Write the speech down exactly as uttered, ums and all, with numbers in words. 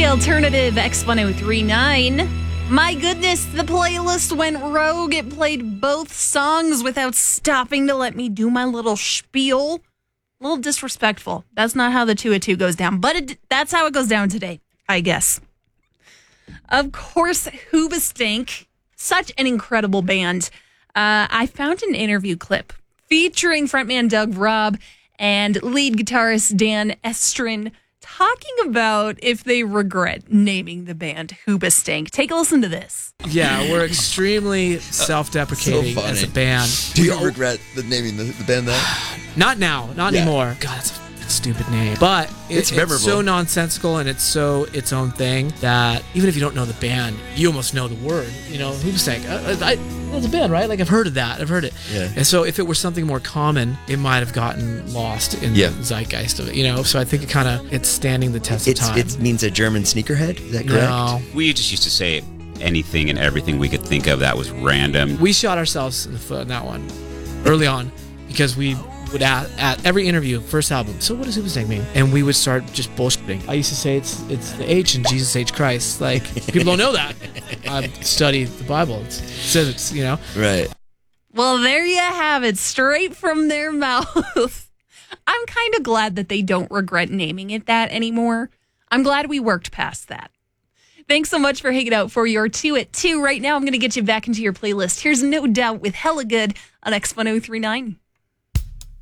Alternative X one oh three nine. My goodness, the playlist went rogue. It played both songs without stopping to let me do my little spiel. A little disrespectful. That's not how the two at two goes down, but it, that's how it goes down today, I guess. Of course, Hoobastank, such an incredible band. Uh, I found an interview clip featuring frontman Doug Robb and lead guitarist Dan Estrin talking about if they regret naming the band Hoobastank. Take a listen to this. Yeah, we're extremely self-deprecating so as a band. Do you regret the naming the, the band that? Not now, not Yeah. anymore. God, that's a stupid name. But it, It's memorable. it's so nonsensical and it's so its own thing that even if you don't know the band, you almost know the word. You know, Hoobastank. I, I, that's a band, right? Like I've heard of that. I've heard it. Yeah. And so if it were something more common, it might have gotten lost in Yeah. the zeitgeist of it. You know, so I think it kind of it's standing the test It's, of time. it means a German sneakerhead. Is that correct? No. We just used to say anything and everything we could think of that was random. We shot ourselves in the foot on that one early on because we would at, at every interview, first album, so what does Hoobastank mean? And we would start just bullshitting. I used to say it's it's the H in Jesus H Christ. Like, people don't know that. I study the Bible. It's, it says it's, you know. Right. Well, there you have it, straight from their mouth. I'm kind of glad that they don't regret naming it that anymore. I'm glad we worked past that. Thanks so much for hanging out for your two at two. Right now, I'm going to get you back into your playlist. Here's No Doubt with Hella Good on X one oh three nine.